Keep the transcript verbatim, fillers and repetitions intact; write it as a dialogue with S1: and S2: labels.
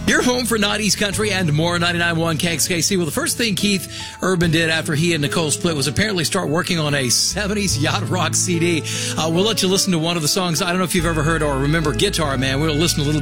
S1: Your home for nineties country and more. ninety-nine point one K X K C. Well, the first thing Keith Urban did after he and Nicole split was apparently start working on a seventies yacht rock C D. Uh, we'll let you listen to one of the songs. I don't know if you've ever heard or remember Guitar Man. We'll listen a little